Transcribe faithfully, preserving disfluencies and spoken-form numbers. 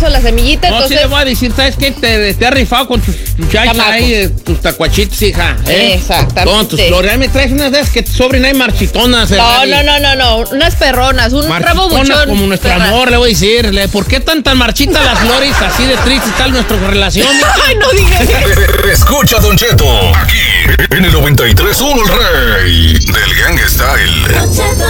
eso, la semillita. No, entonces... sí le voy a decir, ¿sabes qué? Te, te has rifado con tus muchachas ahí, eh, tus tacuachitos, hija. ¿eh? Exactamente. Con tus flores. Me traes unas de esas que te sobren ahí marchitonas. No, no, no, no, no. Unas perronas, un rabo buchón. Como nuestro perra. Amor, le voy a decir. ¿Por qué tan tan marchitas las flores? Así de triste está nuestra relación. Ay, no digas eso. Escucha, Don Cheto, aquí en el noventa y tres punto uno, el rey del Gang Style.